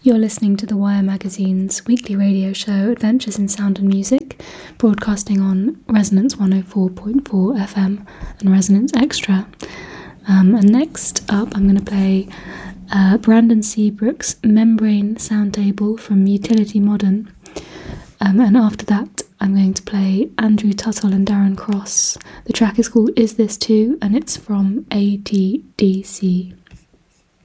You're listening to the Wire Magazine's weekly radio show Adventures in Sound and Music, broadcasting on Resonance 104.4 FM and Resonance Extra. And next up I'm going to play Brandon Seabrook's Membrane Soundtable from Utility Modern. And after that I'm going to play Andrew Tuttle and Darren Cross. The track is called Is This Too? And it's from ATDC.